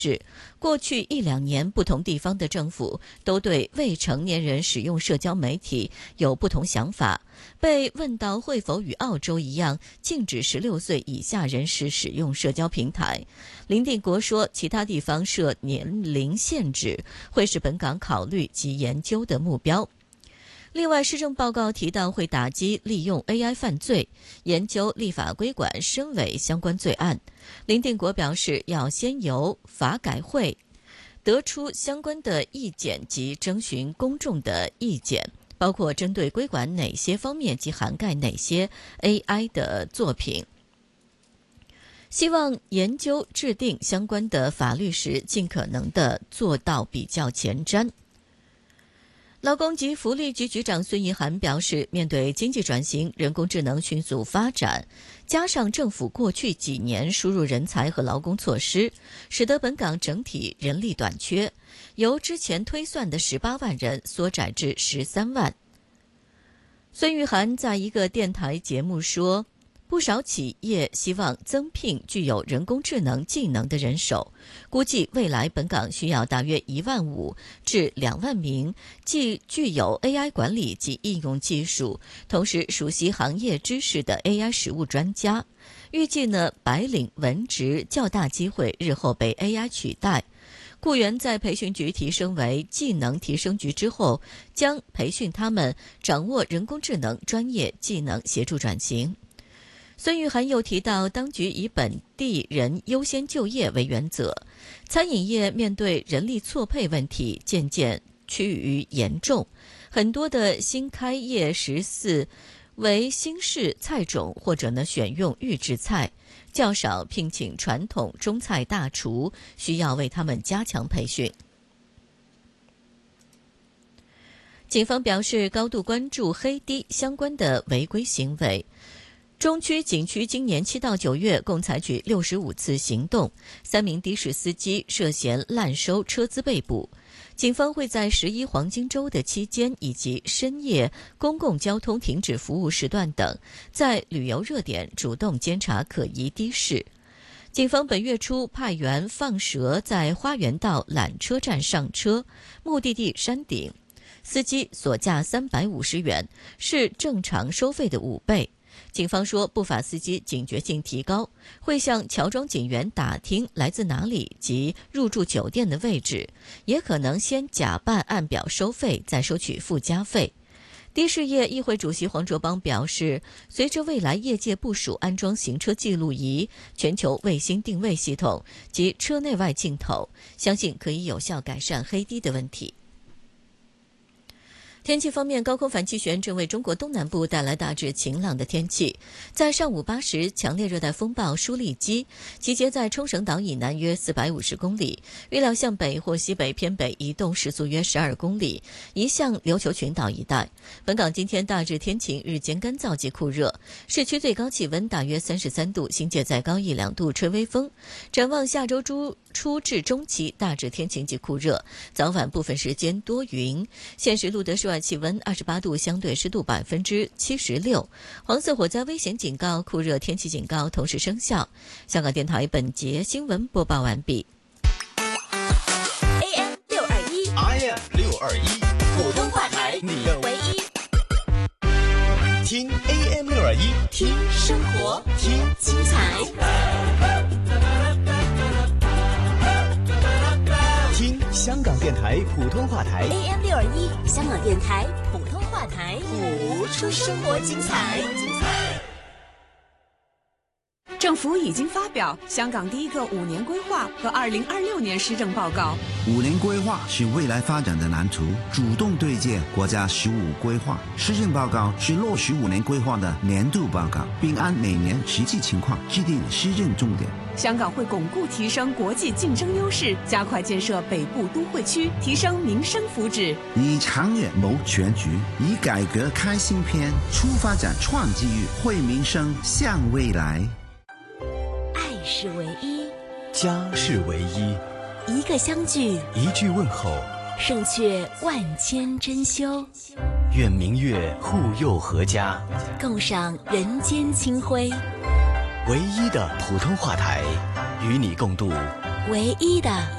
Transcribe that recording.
过去1-2年，不同地方的政府都对未成年人使用社交媒体有不同想法。被问到会否与澳洲一样禁止16岁以下人士使用社交平台，林定国说，其他地方设年龄限制会是本港考虑及研究的目标。另外，施政报告提到会打击利用 AI 犯罪，研究立法规管深伪相关罪案。林定国表示，要先由法改会得出相关的意见及征询公众的意见，包括针对规管哪些方面及涵盖哪些 AI 的作品。希望研究制定相关的法律时，尽可能的做到比较前瞻。劳工及福利局局长孙玉菡表示，面对经济转型、人工智能迅速发展，加上政府过去几年输入人才和劳工措施，使得本港整体人力短缺，由之前推算的18万人缩窄至13万。孙玉菡在一个电台节目说，不少企业希望增聘具有人工智能技能的人手，估计未来本港需要大约15000至2万名既具有 AI 管理及应用技术，同时熟悉行业知识的 AI 实务专家。预计呢，白领文职较大机会日后被 AI 取代。雇员在培训局提升为技能提升局之后，将培训他们掌握人工智能专业技能，协助转型。孙玉菡又提到，当局以本地人优先就业为原则，餐饮业面对人力错配问题渐渐趋于严重，很多的新开业14为新式菜种或者呢选用预制菜，较少聘请传统中菜大厨，需要为他们加强培训。警方表示，高度关注黑滴相关的违规行为。中区警区今年7到9月共采取65次行动，3名的士司机涉嫌滥收车资被捕。警方会在11黄金周的期间以及深夜公共交通停止服务时段等，在旅游热点主动监察可疑的士。警方本月初派员放蛇在花园道缆车站上车，目的地山顶，司机所价350元，是正常收费的5倍。警方说，不法司机警觉性提高，会向乔装警员打听来自哪里及入住酒店的位置，也可能先假扮按表收费，再收取附加费。的士业议会主席黄卓邦表示，随着未来业界部署安装行车记录仪、全球卫星定位系统及车内外镜头，相信可以有效改善黑滴的问题。天气方面，高空反气旋正为中国东南部带来大致晴朗的天气。在上午8时，强烈热带风暴舒力基集结在冲绳岛以南约450公里，预料向北或西北偏北移动，时速约12公里，移向琉球群岛一带。本港今天大致天晴，日间干燥及酷热，市区最高气温大约33度，新界再高1-2度，吹微风。展望下周初至中期，大致天晴及酷热，早晚部分时间多云。现时录得室外气温28度，相对湿度76%。黄色火灾危险警告、酷热天气警告同时生效。香港电台本节新闻播报完毕。 AM 621 ，IM 621， 普通话台， 你的唯一。 听 AM 621， 听生活， 听精彩。 听香港电台普通话台 AM 621，香港电台普通话台， 谱出生活精彩。 政府已经发表香港第一个5年规划和2026年施政报告。 5年规划是未来发展的蓝图，主动对接国家15规划。施政报告是落实5年规划的年度报告，并按每年实际情况制定施政重点。 香港会巩固提升国际竞争优势，加快建设北部都会区，提升民生福祉。 以长远谋全局，以改革开新篇，出发展创机遇，惠民生向未来。 爱是唯一， 家是唯一， 一个相聚， 一句问候， 胜却万千珍馐。 愿明月护佑阖家， 共赏人间清辉。 唯一的普通话台，与你共度唯一的